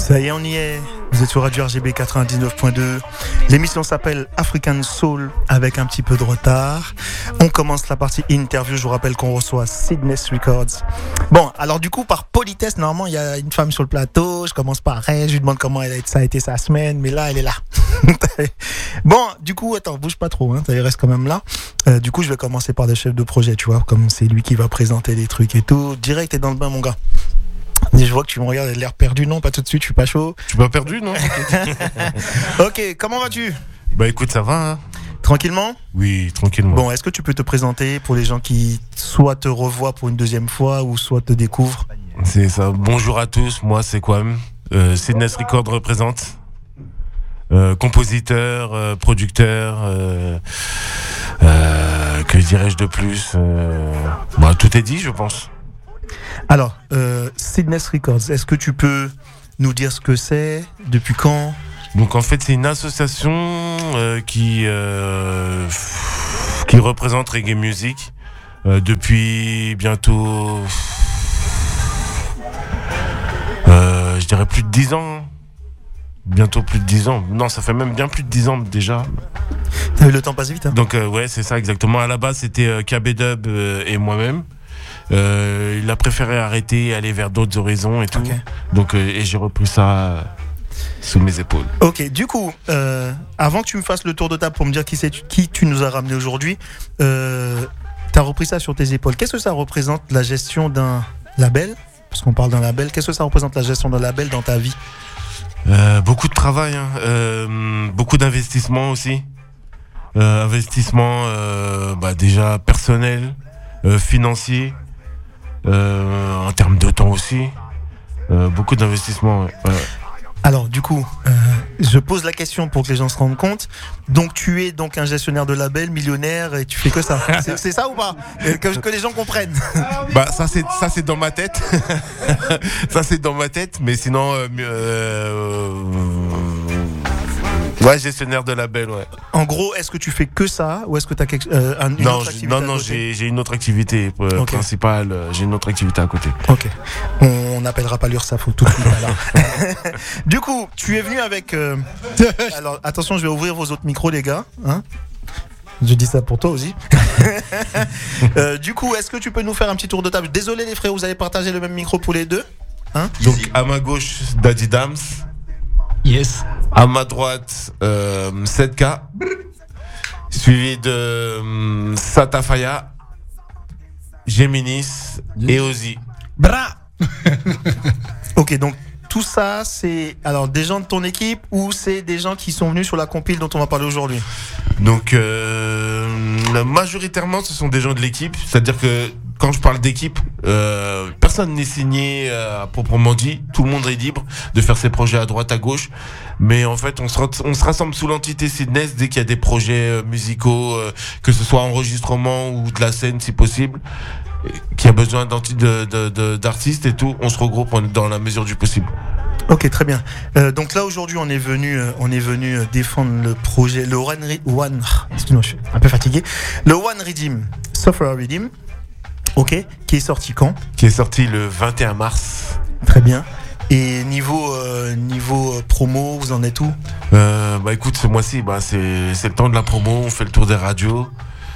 Ça y est, on y est. Vous êtes sur Radio RGB 99.2. L'émission s'appelle African Soul avec un petit peu de retard. On commence la partie interview. Je vous rappelle qu'on reçoit Sydness Records. Bon, alors du coup, par politesse, normalement, il y a une femme sur le plateau. Je commence par elle. Je lui demande comment ça a été sa semaine. Mais là, elle est là. Bon, du coup, attends, bouge pas trop. Il reste quand même là. Du coup, je vais commencer par le chef de projet, tu vois. Comme c'est lui qui va présenter les trucs et tout. Direct, t'es dans le bain, mon gars. Je vois que tu me regardes, l'air perdu. Non, pas tout de suite, je suis pas chaud. Tu m'as perdu, non? Ok, comment vas-tu? Bah écoute, ça va, hein? Tranquillement? Oui, tranquillement. Bon, est-ce que tu peux te présenter pour les gens qui soit te revoient pour une deuxième fois ou soit te découvrent? C'est ça. Bonjour à tous, moi c'est Kwame. Sydness Records représente. Compositeur, producteur, que dirais-je de plus? Bah, tout est dit, je pense. Alors, Sydness Records, est-ce que tu peux nous dire ce que c'est, depuis quand? Donc en fait c'est une association qui représente reggae music depuis bientôt je dirais plus de 10 ans. Bientôt plus de 10 ans. Non, ça fait même bien plus de 10 ans déjà. Le temps passe vite, hein. Donc ouais, c'est ça exactement. À la base c'était KB Dub et moi-même. Il a préféré arrêter et aller vers d'autres horizons et tout. Okay. Donc et j'ai repris ça sous mes épaules. Ok, du coup, avant que tu me fasses le tour de table pour me dire qui tu nous as ramené aujourd'hui, t'as repris ça sur tes épaules. Qu'est-ce que ça représente, la gestion d'un label? Parce qu'on parle d'un label. Qu'est-ce que ça représente, la gestion d'un label dans ta vie? Beaucoup de travail, hein. Beaucoup d'investissement aussi. Investissement déjà personnel, financier, en termes de temps aussi. Beaucoup d'investissement, ouais. Alors du coup, je pose la question pour que les gens se rendent compte. Donc tu es donc un gestionnaire de label, millionnaire, et tu fais que ça. C'est ça ou pas? Que les gens comprennent. Bah ça c'est dans ma tête. Ça c'est dans ma tête, mais sinon ouais, gestionnaire de label, ouais. En gros, est-ce que tu fais que ça ou est-ce que tu as une autre activité? Non, j'ai une autre activité principale. J'ai une autre activité à côté. Ok. On n'appellera pas l'URSSAF tout de suite. Du coup, tu es venu avec. Alors, attention, je vais ouvrir vos autres micros, les gars. Hein, je dis ça pour toi aussi. Du coup, est-ce que tu peux nous faire un petit tour de table? Désolé les frères, vous allez partager le même micro pour les deux. Hein? Donc à ma gauche, Daddy Dams. Yes. À ma droite, 7K, suivi de Satafaya, Géminis et Ozzy. Bra. Ok, donc tout ça, c'est alors des gens de ton équipe ou c'est des gens qui sont venus sur la compile dont on va parler aujourd'hui? Donc majoritairement ce sont des gens de l'équipe, c'est-à-dire que quand je parle d'équipe, personne n'est signé à proprement dit, tout le monde est libre de faire ses projets à droite, à gauche, mais en fait on se rassemble sous l'entité Sydness dès qu'il y a des projets musicaux, que ce soit enregistrement ou de la scène si possible, qui a besoin d'artistes et tout, on se regroupe dans la mesure du possible. Ok, très bien. Donc là aujourd'hui on est venu défendre le projet, le One. Excuse-moi, je suis un peu fatigué. Le One Redeem, Software Redeem. Ok, qui est sorti quand? Qui est sorti le 21 mars. Très bien. Et niveau promo, vous en êtes où? Écoute, ce mois-ci, c'est le temps de la promo. On fait le tour des radios.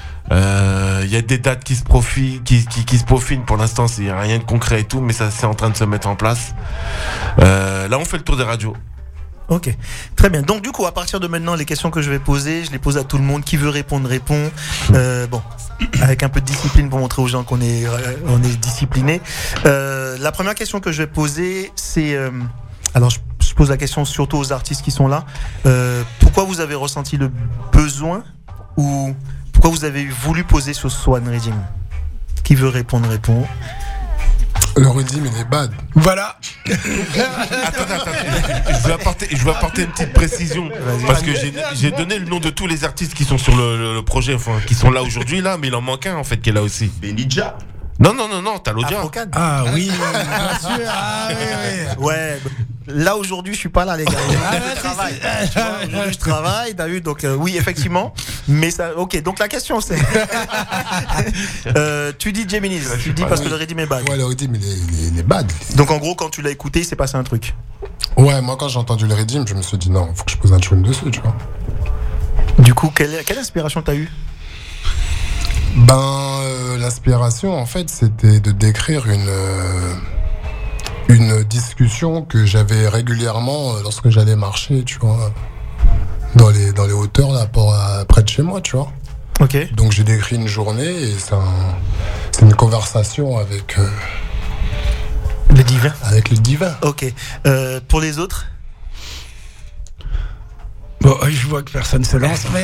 Il y a des dates qui se profilent. Pour l'instant, il n'y a rien de concret et tout, mais ça c'est en train de se mettre en place. Là, on fait le tour des radios. Ok, très bien. Donc du coup, à partir de maintenant, les questions que je vais poser, je les pose à tout le monde. Qui veut répondre, répond. Bon, avec un peu de discipline pour montrer aux gens qu'on est discipliné. La première question que je vais poser, c'est... alors, je pose la question surtout aux artistes qui sont là. Pourquoi vous avez ressenti le besoin ou pourquoi vous avez voulu poser sur Swan Redeem? Qui veut répondre, répond. Le Redeem, il est bad. Voilà. Attends. Je vais apporter une petite précision. Parce que j'ai donné le nom de tous les artistes qui sont sur le projet, enfin, qui sont là aujourd'hui, là, mais il en manque un, en fait, qui est là aussi. Benidja. Non, t'as l'audio. Ah oui, bien sûr. Ah oui. Ouais. Là aujourd'hui, je suis pas là, les gars. Je travaille, t'as vu, donc oui, effectivement. Mais ça, ok. Donc la question c'est, tu dis Géminis, tu dis parce que le Redeem est bad. Ouais, le Redeem il est bad. Donc en gros, quand tu l'as écouté, il s'est passé un truc. Ouais, moi quand j'ai entendu le rythme, je me suis dit non, faut que je pose un tune dessus, tu vois. Du coup, quelle inspiration t'as eu? L'inspiration, en fait, c'était de décrire une discussion que j'avais régulièrement lorsque j'allais marcher, tu vois, dans les hauteurs là, près de chez moi, tu vois. Ok. Donc j'ai décrit une journée et c'est une conversation avec Le divin. avec le divin. Ok. Pour les autres? Bon, je vois que personne se lance, mais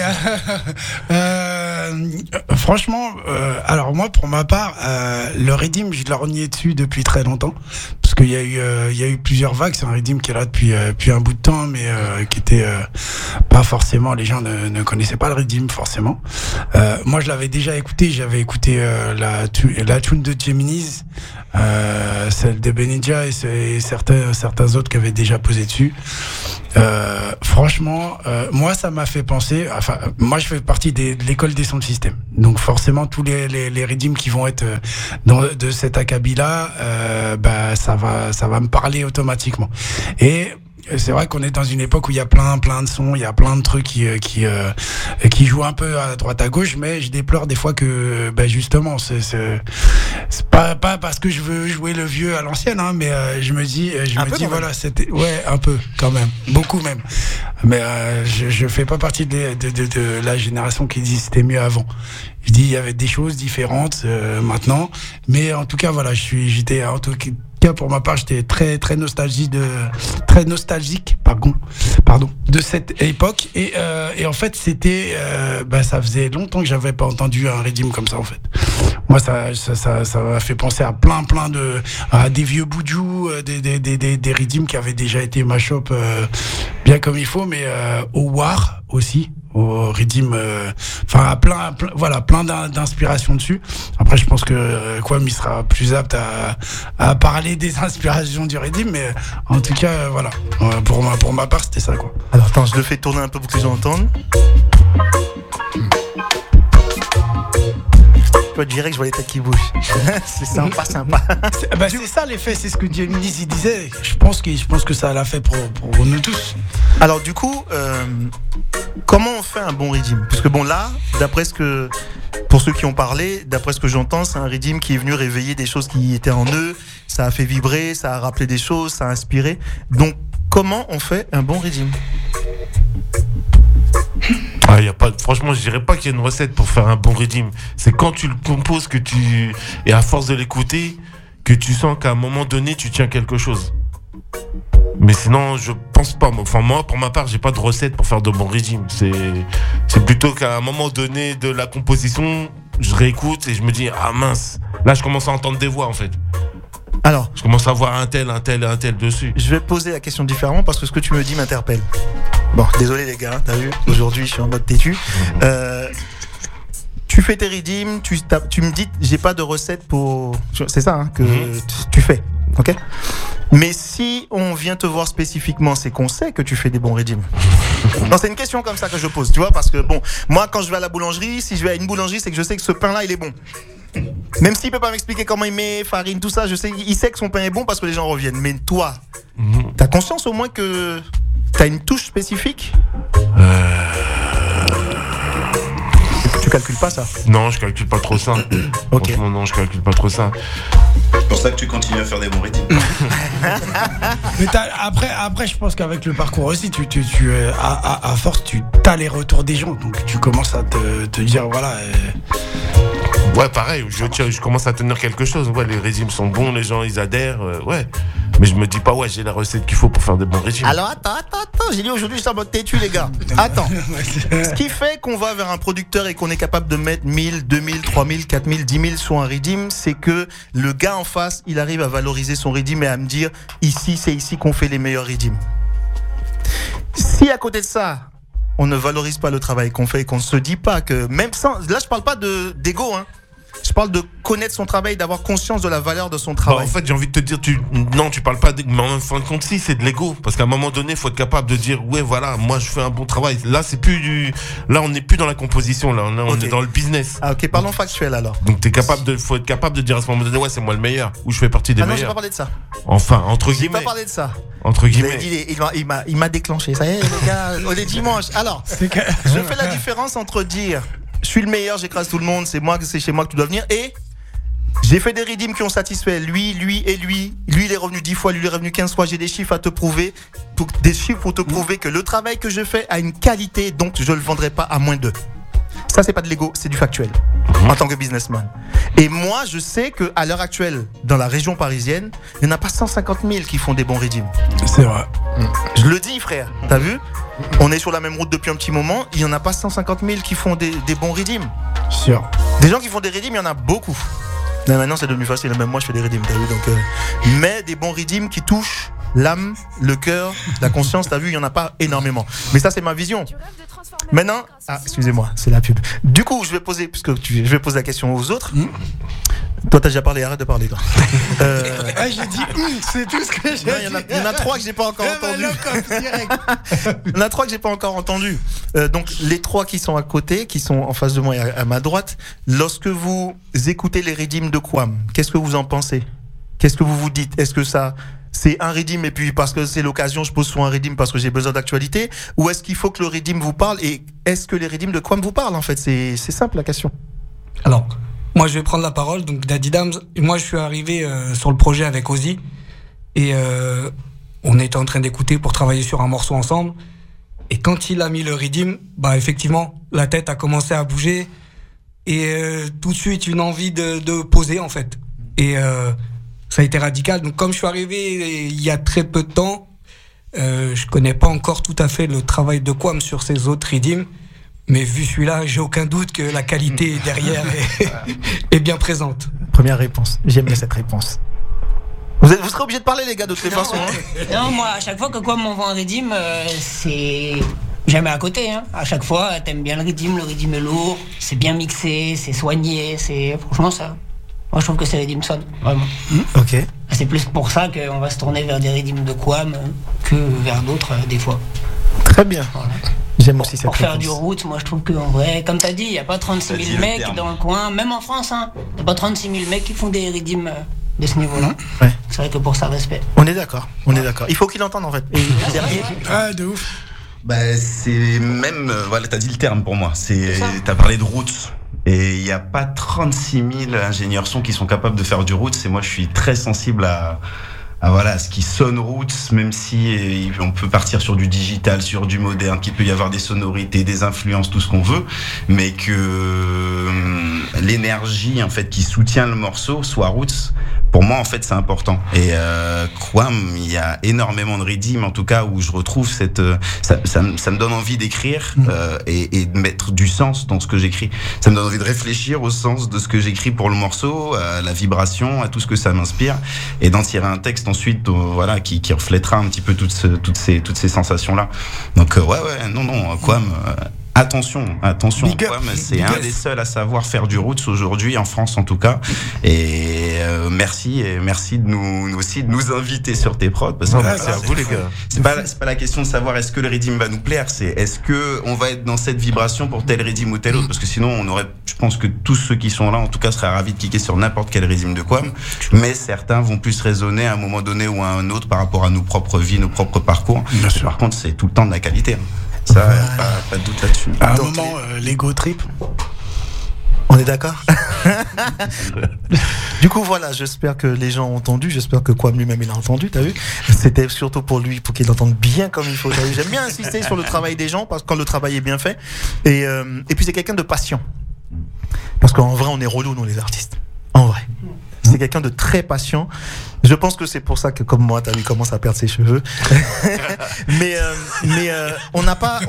franchement, alors moi, pour ma part, le Redeem, je l'orgnais dessus depuis très longtemps, parce qu'il y a eu plusieurs vagues. C'est un Redeem qui est là depuis un bout de temps, mais qui était pas forcément, les gens ne connaissaient pas le Redeem forcément. Moi, je l'avais déjà écouté. J'avais écouté la tune de Gemini's, celle de Benidja et certains autres qui avaient déjà posé dessus. Franchement, moi ça m'a fait penser, enfin moi je fais partie de l'école des sons de système, donc forcément tous les rythmes qui vont être de cet acabit là, ça va me parler automatiquement. Et c'est vrai qu'on est dans une époque où il y a plein de sons, il y a plein de trucs qui jouent un peu à droite à gauche, mais je déplore des fois que justement c'est pas parce que je veux jouer le vieux à l'ancienne, hein, mais je me dis voilà, c'était un peu quand même, beaucoup même, mais je fais pas partie de la génération qui dit c'était mieux avant. Je dis il y avait des choses différentes maintenant, mais en tout cas voilà, j'étais en tout cas pour ma part, j'étais très nostalgique de cette époque, et en fait c'était ça faisait longtemps que j'avais pas entendu un rythme comme ça en fait. Moi ça m'a fait penser à à des vieux boudjous, des rythmes qui avaient déjà été mash-up bien comme il faut, mais au war aussi, au rythme, plein d'inspiration dessus. Après je pense que Kwame il sera plus apte à parler des inspirations du rythme, mais en tout cas voilà, pour ma part c'était ça quoi. Alors attends, je le fais tourner un peu pour que les gens entendent. Je dirais que je vois les têtes qui bougent. C'est sympa. C'est ça l'effet, c'est ce que Gemini disait. Je pense que ça l'a fait pour nous tous. Alors du coup, comment on fait un bon rythme? Parce que bon là, pour ceux qui ont parlé, d'après ce que j'entends, c'est un rythme qui est venu réveiller des choses qui étaient en eux. Ça a fait vibrer, ça a rappelé des choses, ça a inspiré. Donc comment on fait un bon rythme? Franchement, je dirais pas qu'il y a une recette pour faire un bon rythme. C'est quand tu le composes et à force de l'écouter, que tu sens qu'à un moment donné, tu tiens quelque chose. Mais sinon, je pense pas. Enfin, moi, pour ma part, j'ai pas de recette pour faire de bons rythmes. C'est plutôt qu'à un moment donné de la composition, je réécoute et je me dis, ah mince, là, je commence à entendre des voix, en fait. Alors, je commence à voir un tel dessus. Je vais poser la question différemment parce que ce que tu me dis m'interpelle. Bon, désolé les gars, t'as vu, aujourd'hui je suis en mode têtu. Tu fais tes rythmes, tu me dis j'ai pas de recette pour... C'est ça que tu fais, ok? Mais si on vient te voir spécifiquement, c'est qu'on sait que tu fais des bons rythmes. Non, c'est une question comme ça que je pose, tu vois, parce que bon, moi quand je vais à la boulangerie, si je vais à une boulangerie, c'est que je sais que ce pain-là il est bon. Même s'il peut pas m'expliquer comment il met farine, tout ça, il sait que son pain est bon parce que les gens reviennent. Mais toi, t'as conscience au moins que t'as une touche spécifique? Tu calcules pas ça? Non, je calcule pas trop ça. Ok. Franchement, non, je calcule pas trop ça. C'est pour ça que tu continues à faire des bons rythmes. Mais après, je pense qu'avec le parcours aussi, à force, tu as les retours des gens, donc tu commences à te dire voilà. Ouais, pareil, je commence à tenir quelque chose. Ouais, les régimes sont bons, les gens ils adhèrent, ouais. Mais je me dis pas, j'ai la recette qu'il faut pour faire des bons régimes. Alors attends, j'ai dit aujourd'hui je suis en mode têtu les gars. Attends. Ce qui fait qu'on va vers un producteur et qu'on est capable de mettre 1000, 2000, 3000, 4000, 10 000 sur un rythme, c'est que le gars en face, il arrive à valoriser son rythme et à me dire, ici, c'est ici qu'on fait les meilleurs rythmes. Si à côté de ça, on ne valorise pas le travail qu'on fait et qu'on ne se dit pas que, même sans, là je parle pas d'ego, hein. Je parle de connaître son travail, d'avoir conscience de la valeur de son Bah, travail. en fait, j'ai envie de te dire, tu parles pas mais en fin de compte, si, c'est de l'ego. Parce qu'à un moment donné, faut être capable de dire, ouais, voilà, moi, je fais un bon travail. Là, là, on n'est plus dans la composition, là, on Ok. est dans le business. Ah, ok, parlons factuel alors. Donc, faut être capable de dire à ce moment donné, ouais, c'est moi le meilleur, ou je fais partie des Ah non, j'ai meilleurs. pas parlé de ça. Enfin, entre J'ai pas guillemets. parlé de ça. Entre guillemets. Il m'a déclenché. Ça y est, les gars, on est dimanche. Alors, je fais la différence entre dire je suis le meilleur, j'écrase tout le monde, c'est chez moi que tu dois venir, et j'ai fait des redeems qui ont satisfait lui et lui. Lui, il est revenu 10 fois, lui, il est revenu 15 fois. J'ai des chiffres à te prouver, des chiffres pour te prouver que le travail que je fais a une qualité, donc je le vendrai pas à moins de. Ça, c'est pas de l'ego, c'est du factuel, en tant que businessman. Et moi, je sais qu'à l'heure actuelle, dans la région parisienne, il n'y en a pas 150 000 qui font des bons redeems. C'est vrai. Je le dis, frère, t'as vu? On est sur la même route depuis un petit moment, il n'y en a pas 150 000 qui font des bons redeems. Sûr. Des gens qui font des redeems, il y en a beaucoup. Là, maintenant, c'est devenu facile, même moi, je fais des redeems, t'as vu? Donc, mais des bons redeems qui touchent l'âme, le cœur, la conscience, t'as vu, il n'y en a pas énormément. Mais ça, c'est ma vision. Maintenant, excusez-moi, c'est la pub. Du coup, je vais poser la question aux autres. Toi, t'as déjà parlé, arrête de parler, toi. J'ai dit, c'est tout ce que j'ai Il y en a trois que j'ai pas encore entendu. Il y en a trois que j'ai pas encore entendu. Donc, les trois qui sont à côté, qui sont en face de moi et à ma droite, lorsque vous écoutez les redeems de Kwame, qu'est-ce que vous en pensez? Qu'est-ce que vous vous dites? Est-ce que ça, c'est un redeem et puis parce que c'est l'occasion, je pose sur un redeem parce que j'ai besoin d'actualité? Ou est-ce qu'il faut que le redeem vous parle? Et est-ce que les redeems de Kwame vous parlent, en fait? C'est simple, la question. Alors, moi je vais prendre la parole. Donc Daddy Dams, moi je suis arrivé sur le projet avec Ozzy et on était en train d'écouter pour travailler sur un morceau ensemble. Et quand il a mis le redeem, bah effectivement la tête a commencé à bouger et tout de suite une envie de poser en fait. Et ça a été radical. Donc comme je suis arrivé il y a très peu de temps, je connais pas encore tout à fait le travail de Kwame sur ses autres redeems. Mais vu celui-là, j'ai aucun doute que la qualité derrière est bien présente. Première réponse. J'aime bien cette réponse. Vous serez obligés de parler, les gars, de toute façon. Hein. Non, moi, à chaque fois que Kwame m'envoie un redeem, c'est jamais à côté. Hein. À chaque fois, t'aimes bien le redeem est lourd, c'est bien mixé, c'est soigné, franchement ça. Moi, je trouve que c'est redeem sonne, vraiment. Ok. C'est plus pour ça qu'on va se tourner vers des redeems de Kwame que vers d'autres des fois. Très bien. Voilà. J'aime aussi cette Pour faire réponse. du route, moi je trouve qu'en vrai, comme t'as dit, il n'y a pas 36 000 mecs dans le coin, même en France, hein. Il n'y a pas 36 000 mecs qui font des redeems de ce niveau-là. Ouais. C'est vrai que pour ça, respect. On est d'accord. Il faut qu'il entende, en fait. Et derrière, Ah, de ouf. Bah, c'est même, voilà, t'as dit le terme pour moi. T'as parlé de roots. Et il n'y a pas 36 000 ingénieurs son qui sont capables de faire du roots. Et moi, je suis très sensible à ce qui sonne roots, même si on peut partir sur du digital, sur du moderne, qu'il peut y avoir des sonorités, des influences, tout ce qu'on veut, mais que l'énergie en fait qui soutient le morceau soit roots. Pour moi, en fait, c'est important. Et Kwame, il y a énormément de redeem, en tout cas, où je retrouve ça me donne envie d'écrire et de mettre du sens dans ce que j'écris. Ça me donne envie de réfléchir au sens de ce que j'écris pour le morceau, à la vibration, à tout ce que ça m'inspire, et d'en tirer un texte ensuite, voilà, qui reflètera un petit peu toutes ces sensations-là. Donc non, Kwame. Attention, Kwame, c'est un des seuls à savoir faire du roots aujourd'hui en France en tout cas. Et merci de nous inviter sur tes prods parce que C'est à vous, les gars. c'est pas la question de savoir est-ce que le redeem va nous plaire, c'est est-ce que on va être dans cette vibration pour tel redeem ou tel autre, parce que sinon je pense que tous ceux qui sont là en tout cas seraient ravis de cliquer sur n'importe quel redeem de Kwame, mais certains vont plus résonner à un moment donné ou à un autre par rapport à nos propres vies, nos propres parcours. Bien sûr. Par contre, c'est tout le temps de la qualité. Hein. Ça, pas de doute là-dessus. À un Donc, moment, l'ego trip. on est d'accord? Du coup, voilà, j'espère que les gens ont entendu, j'espère que Kwame lui-même il a entendu, t'as vu? C'était surtout pour lui, pour qu'il entende bien comme il faut, t'as vu? J'aime bien insister sur le travail des gens, parce que quand le travail est bien fait. Et puis c'est quelqu'un de patient. Parce qu'en vrai, on est relou, nous, les artistes. En vrai. C'est quelqu'un de très patient. Je pense que c'est pour ça que, comme moi, t'as vu, il commence à perdre ses cheveux. mais on n'a pas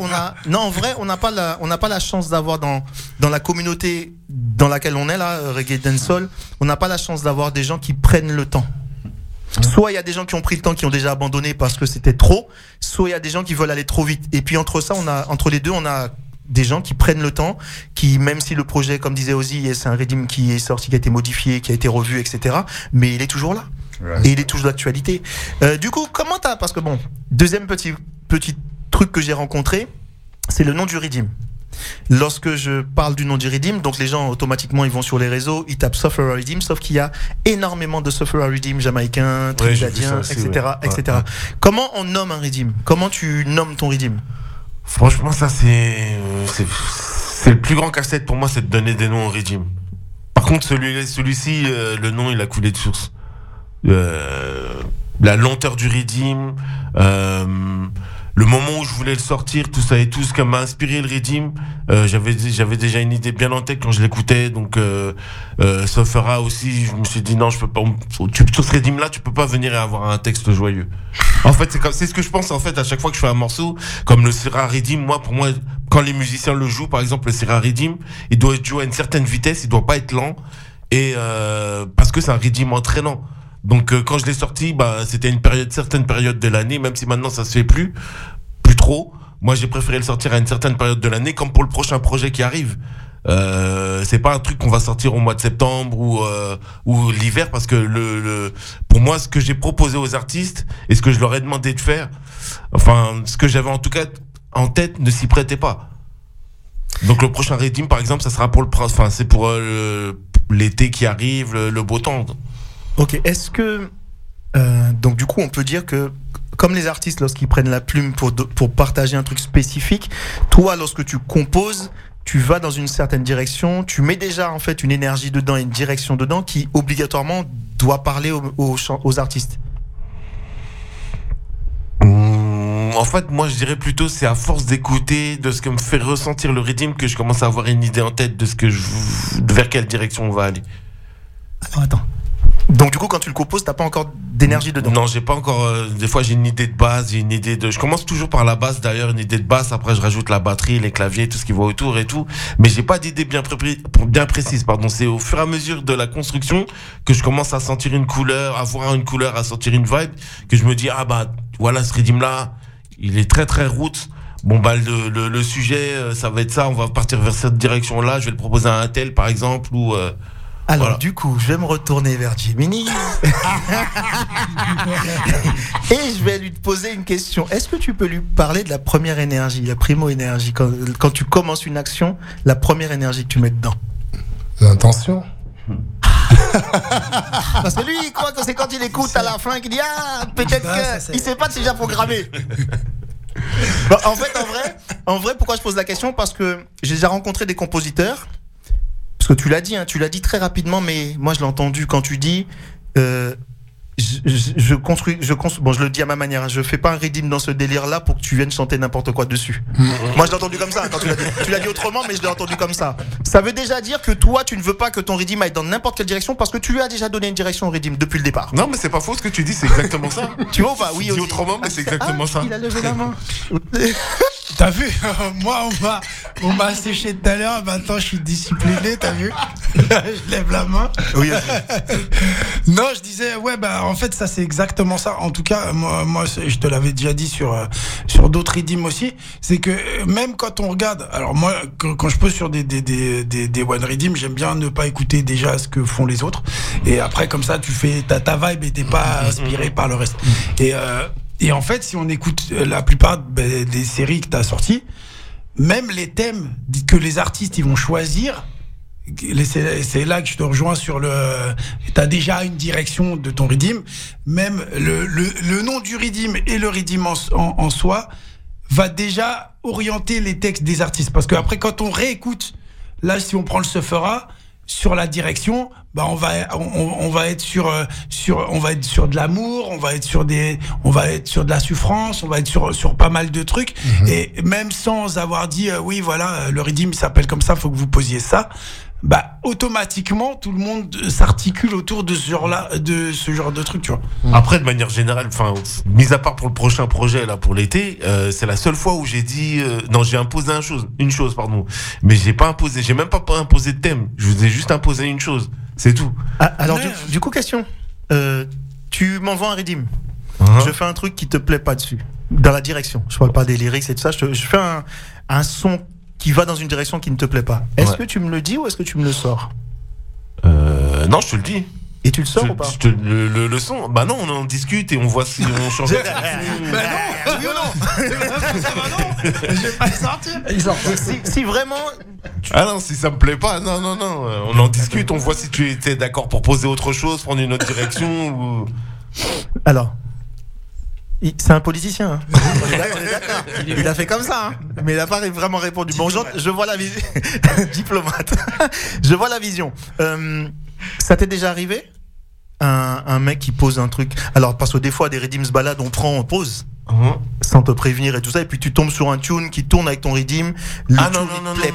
la chance d'avoir dans la communauté dans laquelle on est là, reggae dancehall, on n'a pas la chance d'avoir des gens qui prennent le temps. Soit il y a des gens qui ont pris le temps, qui ont déjà abandonné parce que c'était trop, soit il y a des gens qui veulent aller trop vite. Et puis entre les deux, on a des gens qui prennent le temps, qui, même si le projet, comme disait Ozzy, c'est un rythme qui est sorti, qui a été modifié, qui a été revu, etc., mais il est toujours là. Ouais. Et il est toujours d'actualité. Du coup, comment parce que bon, deuxième petit truc que j'ai rencontré, c'est le nom du rythme. Lorsque je parle du nom du Redeem, donc les gens automatiquement ils vont sur les réseaux, ils tapent Sufferer Redeem, sauf qu'il y a énormément de Sufferer Redeem jamaïcains, trinidadiens, etc., ouais. etc. Ouais. Comment on nomme un Redeem ? Comment tu nommes ton Redeem ? Franchement, ça c'est le plus grand casse-tête pour moi, c'est de donner des noms au Redeem. Par contre, celui-ci, le nom il a coulé de source. La lenteur du Redeem, le moment où je voulais le sortir, tout ça et tout, ce qui m'a inspiré le Redeem, j'avais déjà une idée bien en tête quand je l'écoutais, donc Sofera aussi, je me suis dit non, je peux pas, sur ce Redeem là, tu peux pas venir et avoir un texte joyeux. En fait, c'est ce que je pense en fait à chaque fois que je fais un morceau, comme le Syrah Redeem, pour moi, quand les musiciens le jouent, par exemple le Syrah Redeem, il doit être joué à une certaine vitesse, il doit pas être lent, et parce que c'est un Redeem entraînant. Donc quand je l'ai sorti, c'était certaine période de l'année, même si maintenant ça se fait plus trop. Moi j'ai préféré le sortir à une certaine période de l'année, comme pour le prochain projet qui arrive. C'est pas un truc qu'on va sortir au mois de septembre ou l'hiver, parce que pour moi, ce que j'ai proposé aux artistes et ce que je leur ai demandé de faire, enfin ce que j'avais en tout cas en tête, ne s'y prêtait pas. Donc le prochain Redeem par exemple, ça sera pour c'est pour l'été qui arrive, le beau temps. Ok, est-ce que donc du coup on peut dire que comme les artistes lorsqu'ils prennent la plume pour partager un truc spécifique, toi lorsque tu composes, tu vas dans une certaine direction, tu mets déjà en fait une énergie dedans et une direction dedans qui obligatoirement doit parler aux artistes. En fait, moi je dirais plutôt c'est à force d'écouter, de ce que me fait ressentir le Redeem, que je commence à avoir une idée en tête de vers quelle direction on va aller. Alors attends. Donc du coup quand tu le composes, t'as pas encore d'énergie dedans? Non, j'ai pas encore. Des fois j'ai une idée de base, j'ai une idée de. Je commence toujours par la base d'ailleurs, une idée de base. Après je rajoute la batterie, les claviers, tout ce qui va autour et tout. Mais j'ai pas d'idée bien précise. Pardon. C'est au fur et à mesure de la construction que je commence à sentir une couleur, à voir une couleur, à sentir une vibe, que je me dis voilà ce Redeem là, il est très très roots. Bon le sujet ça va être ça. On va partir vers cette direction là. Je vais le proposer à un tel par exemple ou. Alors voilà. Du coup, je vais me retourner vers Jiminy et je vais lui poser une question. Est-ce que tu peux lui parler de la première énergie, la primo-énergie, quand tu commences une action, la première énergie que tu mets dedans? L'intention. Parce que lui, il croit que c'est quand il écoute à la fin qu'il dit peut-être qu'il sait pas que c'est déjà programmé. Bon, en vrai, pourquoi je pose la question? Parce que j'ai déjà rencontré des compositeurs. Parce que tu l'as dit très rapidement, mais moi je l'ai entendu quand tu dis je construis, bon, je le dis à ma manière, je fais pas un Redeem dans ce délire-là pour que tu viennes chanter n'importe quoi dessus. Moi je l'ai entendu comme ça quand tu l'as dit. Tu l'as dit autrement, mais je l'ai entendu comme ça. Ça veut déjà dire que toi tu ne veux pas que ton Redeem aille dans n'importe quelle direction parce que tu lui as déjà donné une direction au Redeem depuis le départ. Non, mais c'est pas faux ce que tu dis, c'est exactement ça. Tu vois ou pas? Oui, dis autrement, mais c'est exactement ça. Il a levé la main. T'as vu? Moi, on m'a séché tout à l'heure, maintenant je suis discipliné, t'as vu? Je lève la main. Oui. Non, je disais, en fait, ça c'est exactement ça. En tout cas, moi je te l'avais déjà dit sur d'autres Redeem aussi, c'est que même quand on regarde, alors moi, quand je pose sur des One Redeem, j'aime bien ne pas écouter déjà ce que font les autres. Et après, comme ça, tu fais ta vibe et t'es pas inspiré par le reste. Et en fait, si on écoute la plupart des séries que tu as sorties, même les thèmes que les artistes ils vont choisir, c'est là que je te rejoins sur tu as déjà une direction de ton Redeem. Même le nom du Redeem et le Redeem en soi va déjà orienter les textes des artistes. Parce qu'après, quand on réécoute, là, si on prend le Sufferer, sur la direction, on va être sur de l'amour, on va être sur de la souffrance, on va être sur pas mal de trucs. Et même sans avoir dit oui voilà, le Redeem s'appelle comme ça, faut que vous posiez ça. Automatiquement tout le monde s'articule autour de ce genre de truc, tu vois. Après, de manière générale, mis à part pour le prochain projet là pour l'été, c'est la seule fois où j'ai dit j'ai imposé une chose, mais j'ai même pas imposé de thème, je vous ai juste imposé une chose, c'est tout. Alors du coup, question, tu m'envoies un Redeem, je fais un truc qui te plaît pas dessus, dans la direction, je parle pas des lyrics et tout ça, je fais un son qui va dans une direction qui ne te plaît pas. Est-ce Ouais. que tu me le dis ou est-ce que tu me le sors? Non, je te le dis. Et tu le sors ou pas? Le son, bah non, on en discute et on voit si on change. Oui ou non? Si vraiment. Ah non, si ça me plaît pas, non, on en discute, on voit si tu étais d'accord pour poser autre chose, prendre une autre direction ou. Alors. C'est un politicien. Hein. On est d'accord. Il a fait comme ça, hein. Mais il n'a pas vraiment répondu. Bon, je vois la vision. Diplomate. Je vois la vision. Ça t'est déjà arrivé? Un mec qui pose un truc. Alors, parce que des fois, des redeems se baladent, on pose. Sans te prévenir et tout ça, et puis tu tombes sur un tune qui tourne avec ton redeem. Ah non,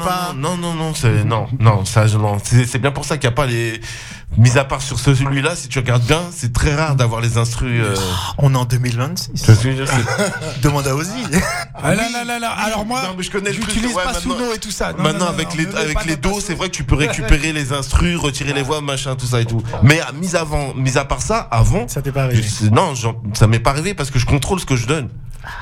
c'est bien pour ça qu'il n'y a pas les. Mis à part sur celui-là, si tu regardes bien, c'est très rare d'avoir les instrus. On est en 2026. Demande à Ozzy. Ah là. Alors moi, non, mais je connais le truc, j'utilise ouais, pas maintenant- Suno et tout ça. Non, Maintenant, non, avec non, avec les dos, c'est vrai que tu peux récupérer les instrus, retirer les voix, machin, tout ça et tout. Mais mis à part ça, avant. Ça t'est pas arrivé? Non, ça m'est pas arrivé parce que je contrôle ce que je donne.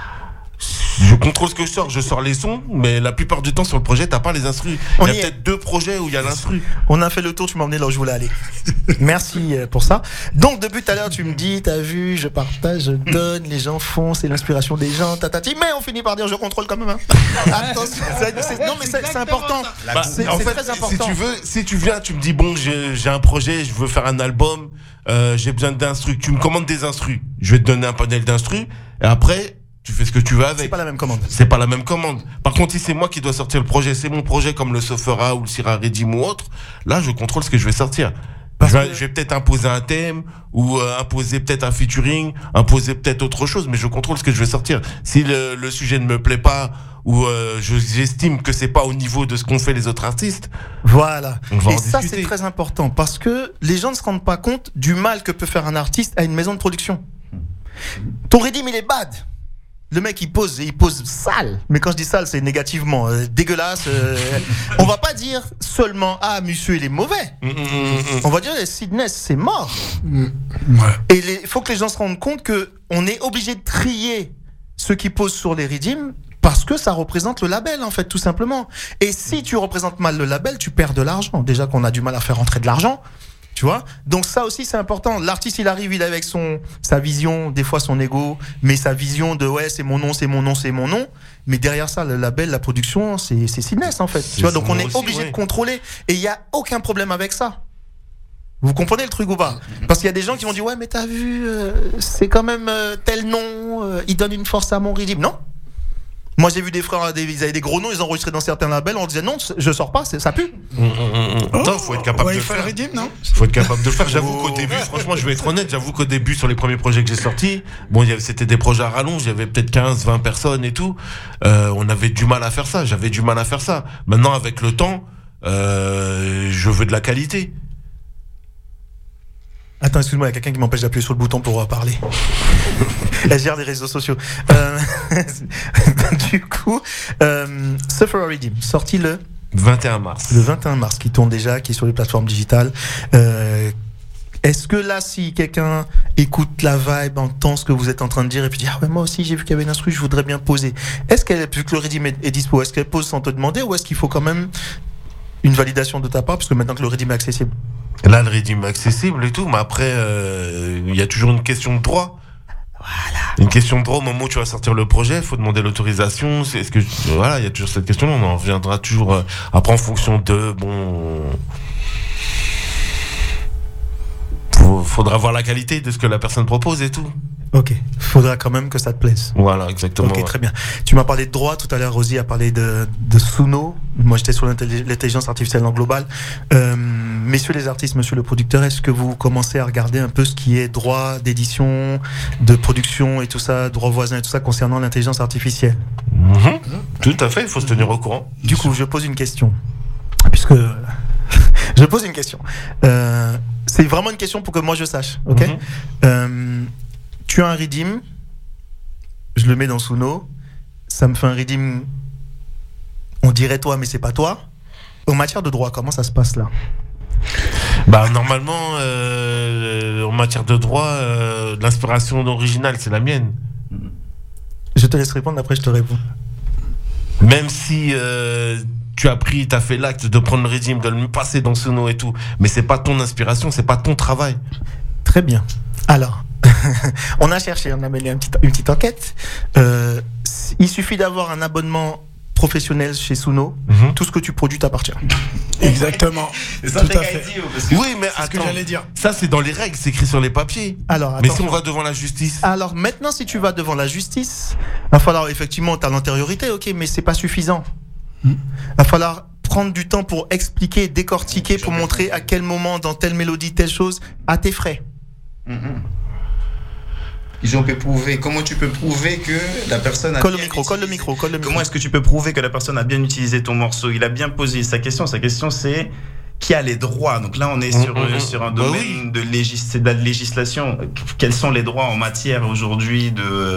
Je contrôle ce que je sors les sons, mais la plupart du temps sur le projet, t'as pas les instrus. Il y a peut-être 2 projets où il y a l'instru. On a fait le tour, tu m'as emmené là où je voulais aller. Merci pour ça. Donc, depuis tout à l'heure, tu me dis, t'as vu, je partage, je donne, les gens font, c'est l'inspiration des gens, tatati. Mais on finit par dire, je contrôle quand même. Hein. Attention, non, mais c'est important. C'est en fait, très important. si tu viens, tu me dis, bon, j'ai un projet, je veux faire un album, j'ai besoin d'instrus. Tu me commandes des instrus. Je vais te donner un panel d'instrus. Et après, tu fais ce que tu veux avec. C'est pas la même commande. C'est pas la même commande. Par contre, si c'est moi qui dois sortir le projet, c'est mon projet comme le Sofera ou le Syrah Redim ou autre, là, je contrôle ce que je vais sortir. Je vais peut-être imposer un thème ou imposer peut-être un featuring, imposer peut-être autre chose, mais je contrôle ce que je vais sortir. Si le sujet ne me plaît pas ou j'estime que c'est pas au niveau de ce qu'ont fait les autres artistes, voilà. On Et va ça, discuter. c'est très important parce que les gens ne se rendent pas compte du mal que peut faire un artiste à une maison de production. Ton redeem, il est bad. Le mec il pose sale, mais quand je dis sale c'est négativement dégueulasse. On va pas dire seulement ah monsieur il est mauvais. On va dire Sydney c'est mort. Et il faut que les gens se rendent compte que on est obligé de trier ceux qui posent sur les redeems parce que ça représente le label en fait tout simplement. Et si tu représentes mal le label tu perds de l'argent. Déjà qu'on a du mal à faire rentrer de l'argent. Tu vois? Donc ça aussi c'est important. L'artiste il arrive, il est avec sa vision, des fois son ego, mais sa vision de ouais c'est mon nom, c'est mon nom, c'est mon nom. Mais derrière ça, le label, la production, c'est Sydness en fait. Tu vois? Donc on est obligé de contrôler et il y a aucun problème avec ça. Vous comprenez le truc ou pas? Parce qu'il y a des gens qui vont dire ouais mais t'as vu, c'est quand même tel nom, il donne une force à mon régime. Non. Moi j'ai vu des frères, ils avaient des gros noms, ils enregistraient dans certains labels, on disait non, je sors pas, ça pue. Non, faut être capable de le faire. Faut être capable de le faire. J'avoue qu'au début, franchement, je vais être honnête, j'avoue qu'au début, sur les premiers projets que j'ai sortis, bon, c'était des projets à rallonge, il y avait peut-être 15, 20 personnes et tout. On avait du mal à faire ça, j'avais du mal à faire ça. Maintenant, avec le temps, je veux de la qualité. Attends, excuse-moi, il y a quelqu'un qui m'empêche d'appuyer sur le bouton pour parler. Elle gère les réseaux sociaux. Du coup, Sufferer Redeem, sorti le 21 mars. Le 21 mars, qui tourne déjà, qui est sur les plateformes digitales. Est-ce que là, si quelqu'un écoute la vibe, entend ce que vous êtes en train de dire, et puis dit, ah ouais, moi aussi j'ai vu qu'il y avait une instru, je voudrais bien poser. Est-ce qu'elle, vu que le Redeem est dispo, est-ce qu'elle pose sans te demander, ou est-ce qu'il faut quand même une validation de ta part, parce que maintenant que le Redeem est accessible? Là, le Redeem est accessible et tout, mais après, il y a toujours une question de droit. Voilà. Une question de droit au moment où tu vas sortir le projet, il faut demander l'autorisation. Est-ce que voilà, il y a toujours cette question-là. On en reviendra toujours après en fonction de faudra voir la qualité de ce que la personne propose et tout. Ok, faudra quand même que ça te plaise. Voilà, exactement. Ok, très bien. Tu m'as parlé de droit tout à l'heure, Rosie a parlé de Suno. Moi, j'étais sur l'intelligence artificielle en global. Messieurs les artistes, monsieur le producteur, est-ce que vous commencez à regarder un peu ce qui est droit d'édition, de production et tout ça, droit voisin et tout ça concernant l'intelligence artificielle? Tout à fait, il faut se tenir au courant. Du coup, je pose une question. Puisque je pose une question. C'est vraiment une question pour que moi je sache, ok? Tu as un redeem, je le mets dans Suno, ça me fait un redeem, on dirait toi, mais c'est pas toi. En matière de droit, comment ça se passe là? Bah normalement, en matière de droit, l'inspiration originale, c'est la mienne. Je te laisse répondre, après je te réponds. Même si tu as fait l'acte de prendre le rythme, de le passer dans Suno et tout, mais c'est pas ton inspiration, c'est pas ton travail. Très bien. Alors, on a cherché, on a mené une petite enquête. Il suffit d'avoir un abonnement professionnel chez Suno, tout ce que tu produis t'appartient. Exactement. C'est ça, tout à fait. Oui, mais C'est ce que attends, j'allais dire. ça c'est dans les règles, c'est écrit sur les papiers. Alors, Mais si attention. on va devant la justice, Alors maintenant, si tu vas devant la justice, va falloir effectivement, t'as l'antériorité, ok, mais c'est pas suffisant. Va falloir prendre du temps pour expliquer, décortiquer, pour montrer à quel moment, dans telle mélodie, telle chose, à tes frais. Ils ont pu prouver. Comment tu peux prouver que la personne a Colle le bien micro, colle le utilisé- micro, colle le micro. Comment est-ce que tu peux prouver que la personne a bien utilisé ton morceau? Il a bien posé sa question. Sa question, c'est qui a les droits? Donc là, on est sur un Bah domaine c'est de la législation. Quels sont les droits en matière aujourd'hui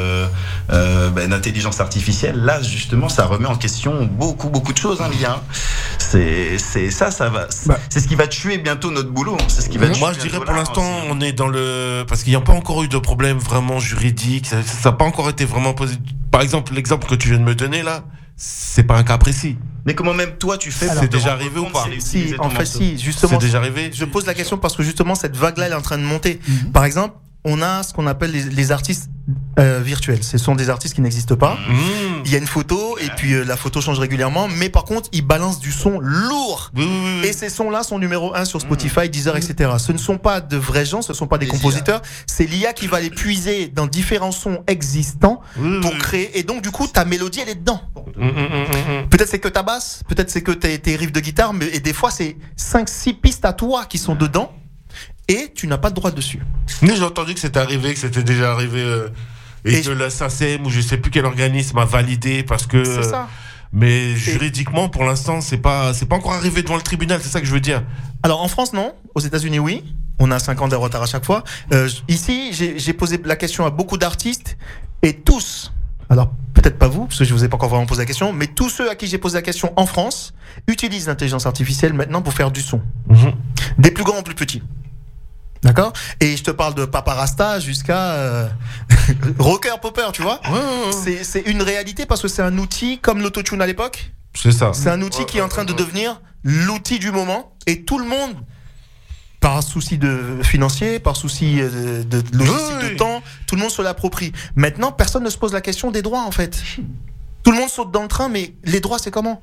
d'intelligence artificielle? Là, justement, ça remet en question beaucoup de choses, hein, l'IA. C'est ça va. C'est ce qui va tuer bientôt notre boulot. C'est ce qui va. moi je dirais pour l'instant on est dans le... Parce qu'il n'y a pas encore eu de problème vraiment juridique, ça n'a pas encore été vraiment posé. Par exemple, l'exemple que tu viens de me donner là, c'est pas un cas précis. Mais comment même toi tu fais? Alors, pour c'est te déjà rendre arrivé ou compte pas? s'il a Si, utilisé ton en fait, morceau? si, justement. C'est déjà arrivé? Je pose la question parce que justement, cette vague-là, elle est en train de monter. Par exemple, on a ce qu'on appelle les artistes virtuels. Ce sont des artistes qui n'existent pas. Il y a une photo et puis la photo change régulièrement, mais par contre, ils balancent du son lourd. Oui. Et ces sons-là sont numéro 1 sur Spotify, Deezer, etc. Ce ne sont pas de vrais gens, ce ne sont pas des compositeurs. C'est l'IA qui va les puiser dans différents sons existants pour créer. Et donc, du coup, ta mélodie, elle est dedans. Peut-être c'est que ta basse, peut-être c'est que tes riffs de guitare, mais et des fois, c'est 5-6 pistes à toi qui sont dedans et tu n'as pas de droit dessus. Mais j'ai entendu que c'était arrivé, que c'était déjà arrivé et que la SACEM ou je sais plus quel organisme a validé parce que... C'est ça. Mais juridiquement, pour l'instant, c'est pas encore arrivé devant le tribunal, c'est ça que je veux dire. Alors en France, non. Aux États-Unis, oui. On a 5 ans de retard à chaque fois. Ici, j'ai posé la question à beaucoup d'artistes et tous, alors peut-être pas vous, parce que je vous ai pas encore vraiment posé la question, mais tous ceux à qui j'ai posé la question en France utilisent l'intelligence artificielle maintenant pour faire du son. Des plus grands aux plus petits. D'accord? Et je te parle de Papa Rasta jusqu'à rocker popper, tu vois? C'est une réalité parce que c'est un outil comme l'autotune à l'époque. C'est ça. C'est un outil qui est en train de devenir l'outil du moment et tout le monde, par souci de financier, par souci de logistique de temps, tout le monde se l'approprie. Maintenant, personne ne se pose la question des droits en fait. Tout le monde saute dans le train, mais les droits c'est comment?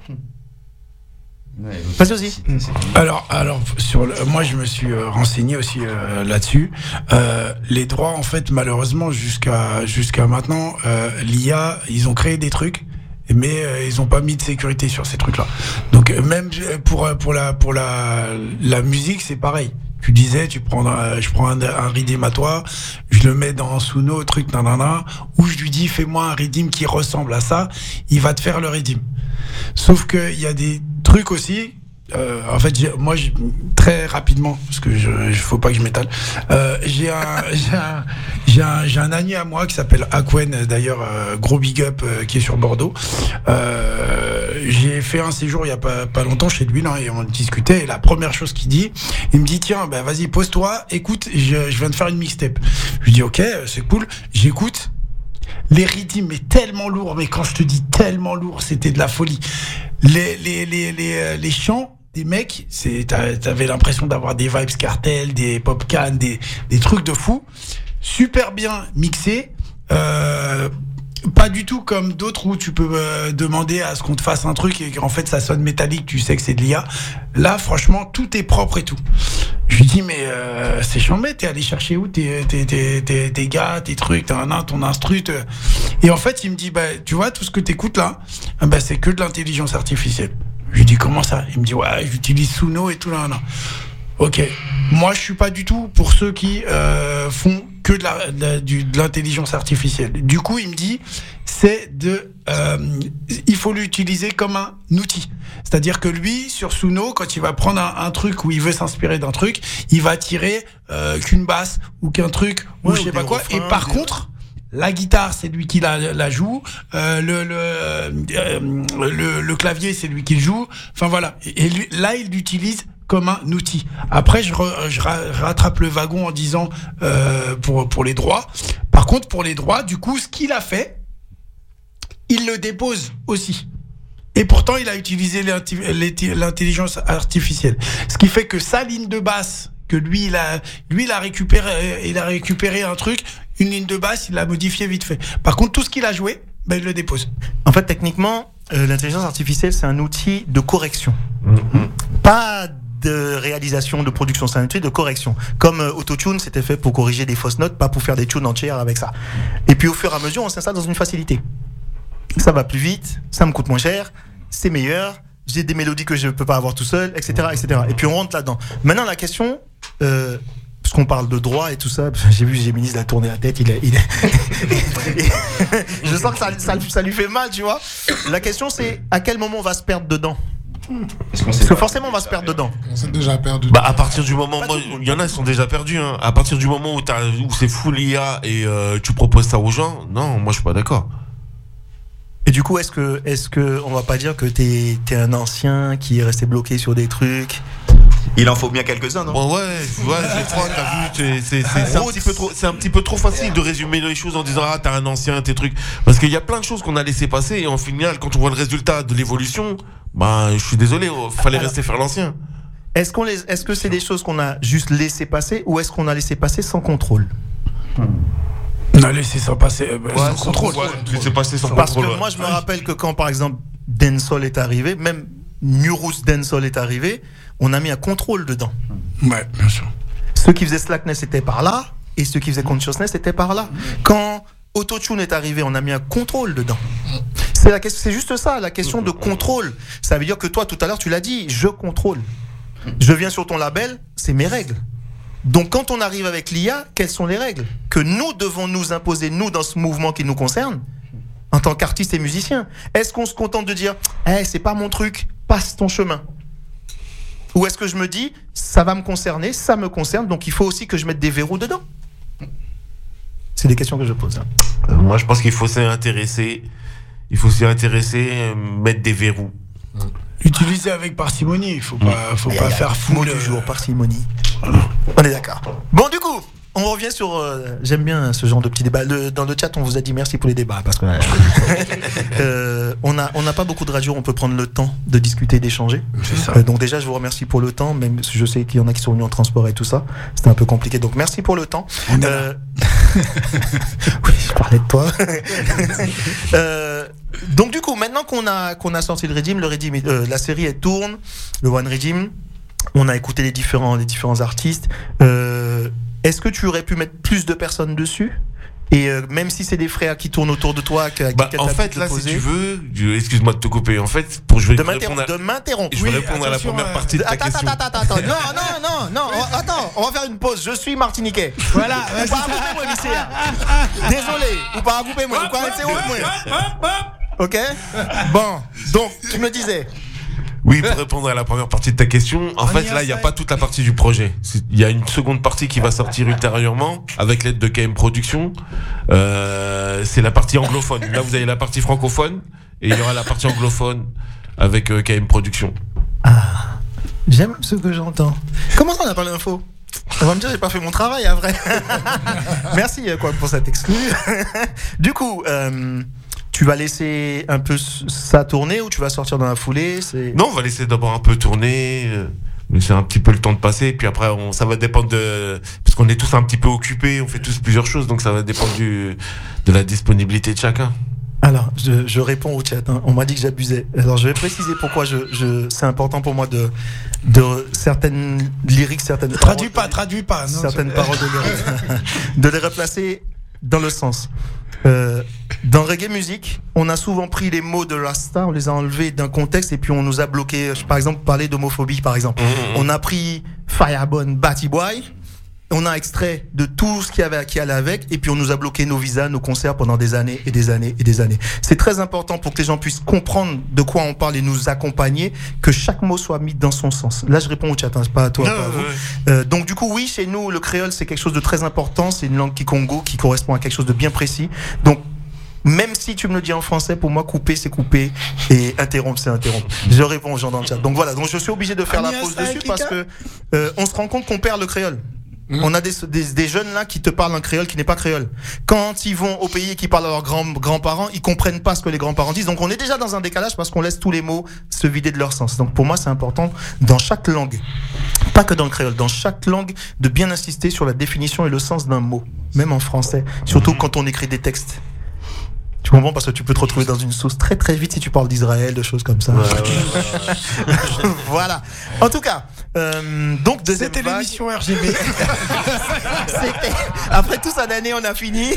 Vas-y. Alors, moi je me suis renseigné aussi là-dessus. Les droits, en fait, malheureusement, jusqu'à maintenant, l'IA, ils ont créé des trucs, mais ils ont pas mis de sécurité sur ces trucs-là. Donc même pour la musique, c'est pareil. Tu disais, je prends un rythme à toi, je le mets dans Suno, truc, nanana, ou je lui dis, fais-moi un rythme qui ressemble à ça, il va te faire le rythme. Sauf que il y a des trucs aussi. En fait, très rapidement, parce que faut pas que je m'étale. J'ai un ami à moi qui s'appelle Aquen, d'ailleurs, gros big up, qui est sur Bordeaux. J'ai fait un séjour il y a pas longtemps chez lui là, et on discutait. Et la première chose qu'il dit, il me dit tiens, ben vas-y, pose-toi, écoute, je viens de faire une mixtape. Je lui dis ok, c'est cool, j'écoute. Les rythmes est tellement lourd, mais quand je te dis tellement lourd, c'était de la folie. Les chants des mecs, t'avais l'impression d'avoir des vibes Cartel, des Popcan, des trucs de fou, super bien mixés. Pas du tout comme d'autres où tu peux demander à ce qu'on te fasse un truc et qu'en fait ça sonne métallique, tu sais que c'est de l'IA. Là, franchement, tout est propre et tout. Je lui dis, mais c'est chambé, t'es allé chercher où tes gars, tes trucs, ton instru. Et en fait, il me dit, bah, tu vois, tout ce que t'écoutes là, bah, c'est que de l'intelligence artificielle. Je lui dis, comment ça? Il me dit, ouais, j'utilise Suno et tout là. Ok, moi je suis pas du tout pour ceux qui font que de l'intelligence artificielle. Du coup, il me dit, il faut l'utiliser comme un outil. C'est-à-dire que lui, sur Suno, quand il va prendre un truc où il veut s'inspirer d'un truc, il va tirer qu'une basse ou qu'un truc ou je sais pas quoi. Refrains, et par contre, la guitare, c'est lui qui la joue. Le clavier, c'est lui qui le joue. Enfin voilà. Et lui, là, il l'utilise comme un outil. Après, je rattrape le wagon en disant pour les droits. Par contre, pour les droits, du coup, ce qu'il a fait, il le dépose aussi. Et pourtant, il a utilisé l'intelligence artificielle. Ce qui fait que sa ligne de basse, que lui, il a récupéré un truc, une ligne de basse, il l'a modifié vite fait. Par contre, tout ce qu'il a joué, ben, il le dépose. En fait, techniquement, l'intelligence artificielle, c'est un outil de correction. Pas de réalisation, de production, c'est un outil de correction. Comme Autotune, c'était fait pour corriger des fausses notes, pas pour faire des tunes entières avec ça. Et puis au fur et à mesure, on s'installe dans une facilité. Ça va plus vite, ça me coûte moins cher, c'est meilleur, j'ai des mélodies que je ne peux pas avoir tout seul, etc., etc. Et puis on rentre là-dedans. Maintenant, la question, parce qu'on parle de droit et tout ça, j'ai vu Géminis l'a tourné la tête, je sens que ça lui fait mal, tu vois. La question, c'est à quel moment on va se perdre dedans? Parce que forcément on va se perdre dedans. On s'est déjà perdu. Bah à partir du moment, il y en a qui sont déjà perdus. Hein. À partir du moment où c'est full IA et tu proposes ça aux gens, non, moi je suis pas d'accord. Et du coup, est-ce que on va pas dire que t'es un ancien qui est resté bloqué sur des trucs? Il en faut bien quelques-uns, non? Bon, ouais, je crois, t'as vu, c'est un petit peu trop facile de résumer les choses en disant t'as un ancien, tes trucs. Parce qu'il y a plein de choses qu'on a laissé passer et en final, quand on voit le résultat de l'évolution, bah, je suis désolé, fallait rester faire l'ancien. Est-ce que c'est des choses qu'on a juste laissé passer ou est-ce qu'on a laissé passer sans contrôle? On a laissé ça passer sans contrôle. Laissé passer sans Parce contrôle. que moi, je me rappelle que quand, par exemple, Dancehall est arrivé, même New Roots Dancehall est arrivé, on a mis un contrôle dedans. Ouais, bien sûr. Ceux qui faisaient Slackness étaient par là et ceux qui faisaient Consciousness étaient par là. Quand Autotune est arrivé, on a mis un contrôle dedans. C'est juste ça, la question de contrôle. Ça veut dire que toi, tout à l'heure, tu l'as dit, je contrôle. Je viens sur ton label, c'est mes règles. Donc quand on arrive avec l'IA, quelles sont les règles que nous devons nous imposer, nous, dans ce mouvement qui nous concerne, en tant qu'artistes et musiciens? Est-ce qu'on se contente de dire c'est pas mon truc, passe ton chemin? Ou est-ce que je me dis ça va me concerner, ça me concerne, donc il faut aussi que je mette des verrous dedans? C'est des questions que je pose. Moi je pense qu'il faut s'y intéresser, mettre des verrous. Utiliser avec parcimonie, il faut pas faire fou mot du jour, parcimonie. On est d'accord. Bon, du coup, on revient sur. J'aime bien ce genre de petits débats. Dans le chat, on vous a dit merci pour les débats parce que on n'a pas beaucoup de radios. On peut prendre le temps de discuter, d'échanger. C'est ça. Donc déjà, je vous remercie pour le temps. Même si je sais qu'il y en a qui sont venus en transport et tout ça, c'était un peu compliqué. Donc merci pour le temps. Oui, je parlais de toi. Donc du coup, maintenant qu'on a sorti le Redeem, la série elle tourne, le One Redeem. On a écouté les différents artistes. Est-ce que tu aurais pu mettre plus de personnes dessus? Et même si c'est des frères qui tournent autour de toi, en fait, là, si tu veux, excuse-moi de te couper. En fait, de m'interrompre. Je vais répondre à la première partie de ta question. Attends. Non. Attends, on va faire une pause. Je suis martiniquais. Voilà. Ou pas couper moi, lycéen. Désolé. Ou pas couper moi. Ou pas arrêter moi. Ok. Bon. Donc, tu me disais. Oui, pour répondre à la première partie de ta question, en fait, là, il n'y a pas toute la partie du projet. Il y a une seconde partie qui va sortir ultérieurement, avec l'aide de KM Productions. C'est la partie anglophone. Là, vous avez la partie francophone, et il y aura la partie anglophone avec KM Productions. Ah, j'aime ce que j'entends. Comment ça, on n'a pas l'info? On va me dire, j'ai pas fait mon travail, à vrai. Merci, pour cette exclu. Du coup, tu vas laisser un peu ça tourner ou tu vas sortir dans la foulée? Non, on va laisser d'abord un peu tourner, laisser un petit peu le temps de passer, puis après ça va dépendre parce qu'on est tous un petit peu occupés, on fait tous plusieurs choses, donc ça va dépendre de la disponibilité de chacun. Alors, je réponds au chat. On m'a dit que j'abusais. Alors, je vais préciser pourquoi c'est important pour moi de certaines lyriques, certaines traduis pas. Non, certaines paroles de les replacer dans le sens. Dans reggae music, on a souvent pris les mots de Rasta, on les a enlevés d'un contexte et puis on nous a bloqué. Par exemple, parler d'homophobie, par exemple. On a pris Firebone, Batty Boy, on a extrait de tout ce qui allait avec et puis on nous a bloqué nos visas, nos concerts pendant des années et des années et des années. C'est très important pour que les gens puissent comprendre de quoi on parle et nous accompagner, que chaque mot soit mis dans son sens. Là, je réponds au chat, pas à toi, pas à vous. Donc du coup, oui, chez nous, le créole, c'est quelque chose de très important. C'est une langue kikongo qui correspond à quelque chose de bien précis. Donc, même si tu me le dis en français, pour moi, couper, c'est couper et interrompre, c'est interrompre. Je réponds aux gens dans le chat. Donc voilà, donc je suis obligé de faire la pause dessus parce que on se rend compte qu'on perd le créole. On a des jeunes là qui te parlent un créole qui n'est pas créole. Quand ils vont au pays et qu'ils parlent à leurs grands-parents, ils comprennent pas ce que les grands-parents disent. Donc on est déjà dans un décalage parce qu'on laisse tous les mots se vider de leur sens. Donc pour moi, c'est important dans chaque langue, pas que dans le créole, dans chaque langue, de bien insister sur la définition et le sens d'un mot, même en français, surtout quand on écrit des textes. Tu comprends, parce que tu peux te retrouver dans une sauce très très vite si tu parles d'Israël, de choses comme ça. Voilà. En tout cas, donc deuxième C'était vague. l'émission RGB. Après tout ça d'année, on a fini.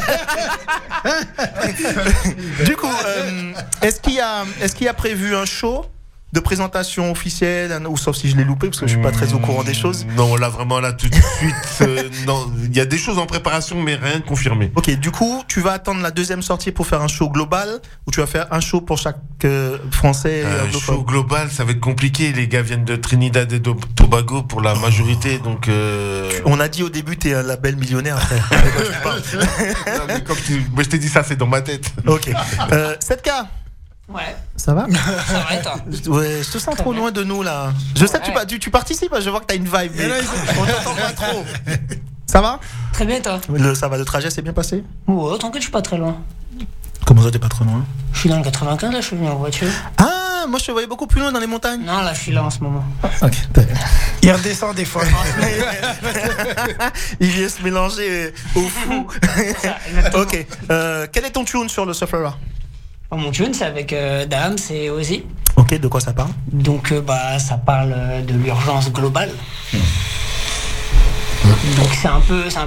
Du coup, est-ce qu'il y a prévu un show de présentation officielle, ou sauf si je l'ai loupé parce que je suis pas très au courant des choses? Non, là vraiment là tout de suite. Non, il y a des choses en préparation, mais rien de confirmé. Ok, du coup, tu vas attendre la deuxième sortie pour faire un show global, ou tu vas faire un show pour chaque Français? Show global, ça va être compliqué. Les gars viennent de Trinidad et Tobago pour la majorité, donc. On a dit au début, t'es un label millionnaire, frère. Non, mais comme moi, je t'ai dit ça, c'est dans ma tête. Ok. 7K. Ouais. Ça va? Ça va et toi? Ouais, je te sens trop loin de nous là. Je sais que tu participes, je vois que t'as une vibe, mais on t'entend pas trop. Ça va? Très bien, toi? Ça va, le trajet s'est bien passé? Ouais, tranquille, je suis pas très loin. Comment ça, t'es pas trop loin? Je suis dans le 95, là, je suis venu en voiture. Ah, moi je te voyais beaucoup plus loin dans les montagnes. Non, là, je suis là en ce moment. Ok. Il redescend des fois. Il vient se mélanger au fou. Ok. Quel est ton tune sur le Sufferer? Mon tune, c'est avec Dams et Ozzy. Ok, de quoi ça parle? Donc, ça parle de l'urgence globale. Donc, c'est un peu